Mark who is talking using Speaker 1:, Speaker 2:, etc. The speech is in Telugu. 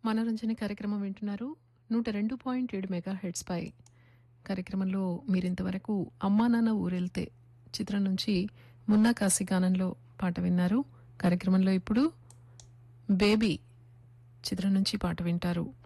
Speaker 1: మనోరంజన కార్యక్రమం వింటున్నారు 102.7 మెగా హెడ్స్ పై. కార్యక్రమంలో మీరింతవరకు అమ్మా నాన్న ఊరెళ్తే చిత్రం నుంచి మున్నా కాశీ గానంలో పాట విన్నారు. కార్యక్రమంలో ఇప్పుడు బేబీ చిత్రం నుంచి పాట వింటారు.